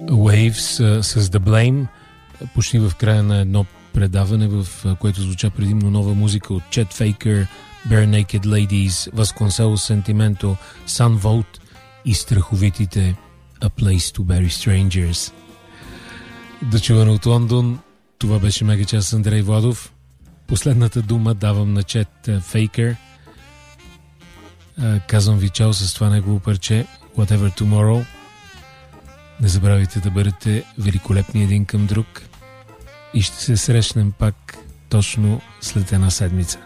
Waves с The Blame, почти в края на едно предаване, в което звуча предимно нова музика от Chet Faker, Bare Naked Ladies, Vasconcelos Sentimento, Sun Volt и страховитите A Place to Bury Strangers. Дочуване от Лондон, това беше Мега час с Андрей Владов. Последната дума давам на Chet Faker. Казвам ви чао с това негово парче Whatever Tomorrow. Не забравяйте да бъдете великолепни един към друг и ще се срещнем пак точно след една седмица.